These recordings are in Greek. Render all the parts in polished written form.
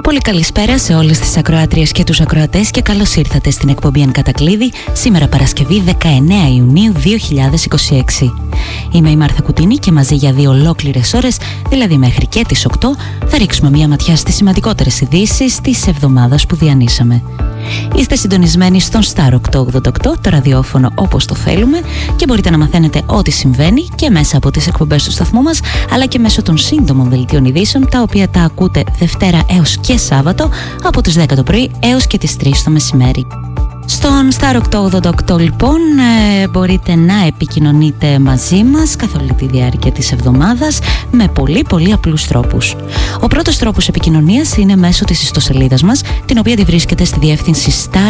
Πολύ καλησπέρα σε όλες τις ακροάτριες και τους ακροατές και καλώς ήρθατε στην εκπομπή Εν Κατακλείδη, σήμερα Παρασκευή 19 Ιουνίου 2026. Είμαι η Μάρθα Κουτίνη και μαζί για 2 ολόκληρες ώρες, δηλαδή μέχρι και τις 8, θα ρίξουμε μια ματιά στις σημαντικότερες ειδήσεις της εβδομάδας που διανύσαμε. Είστε συντονισμένοι στον Star 888, το ραδιόφωνο όπως το θέλουμε, και μπορείτε να μαθαίνετε ό,τι συμβαίνει και μέσα από τις εκπομπές του σταθμού μας, αλλά και μέσω των σύντομων δελτίων ειδήσεων, τα οποία τα ακούτε Δευτέρα έως και Σάββατο από τις 10 το πρωί έως και τις 3 το μεσημέρι. Στον Star 888 λοιπόν μπορείτε να επικοινωνείτε μαζί μας καθ' όλη τη διάρκεια της εβδομάδας με πολύ απλούς τρόπους. Ο πρώτος τρόπος επικοινωνίας είναι μέσω της ιστοσελίδας μας, την οποία τη βρίσκεται στη διεύθυνση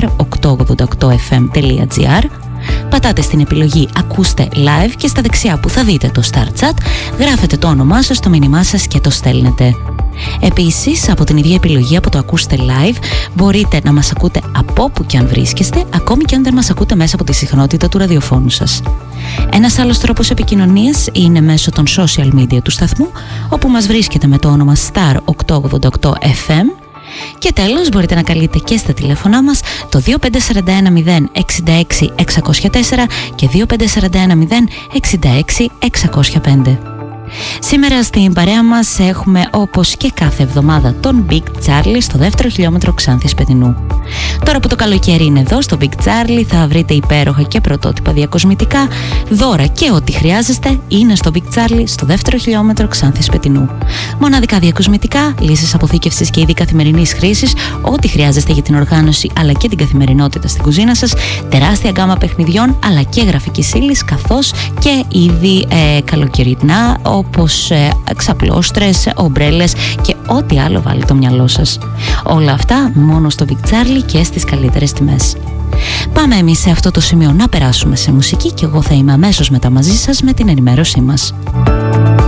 star888fm.gr. Πατάτε στην επιλογή «Ακούστε live» και στα δεξιά που θα δείτε το Star Chat γράφετε το όνομά σας, το μήνυμά σας και το στέλνετε. Επίσης, από την ίδια επιλογή, από το «Ακούστε live», μπορείτε να μας ακούτε από όπου και αν βρίσκεστε, ακόμη και αν δεν μας ακούτε μέσα από τη συχνότητα του ραδιοφώνου σας. Ένας άλλος τρόπος επικοινωνίας είναι μέσω των social media του σταθμού, όπου μας βρίσκεται με το όνομα Star 888 FM. Και τέλος, μπορείτε να καλείτε και στα τηλέφωνά μας το 2541 066 604 και 2541 066 605. Σήμερα στην παρέα μας έχουμε, όπως και κάθε εβδομάδα, τον Big Charlie στο δεύτερο χιλιόμετρο Ξάνθης Πετινού. Τώρα που το καλοκαίρι είναι εδώ, στο Big Charlie θα βρείτε υπέροχα και πρωτότυπα διακοσμητικά, δώρα και ό,τι χρειάζεστε είναι στο Big Charlie στο δεύτερο χιλιόμετρο Ξάνθης Πετινού. Μοναδικά διακοσμητικά, λύσεις αποθήκευσης και είδη καθημερινής χρήσης, ό,τι χρειάζεστε για την οργάνωση αλλά και την καθημερινότητα στην κουζίνα σας, τεράστια γκάμα παιχνιδιών αλλά και γραφικής ύλης, καθώς και είδη καλοκαιρινά, όπως ξαπλώστρες, ομπρέλες και ό,τι άλλο βάλει το μυαλό σας. Όλα αυτά μόνο στο Big Charlie και στις καλύτερες τιμές. Πάμε εμείς σε αυτό το σημείο να περάσουμε σε μουσική και εγώ θα είμαι αμέσως μετά μαζί σας με την ενημέρωσή μας.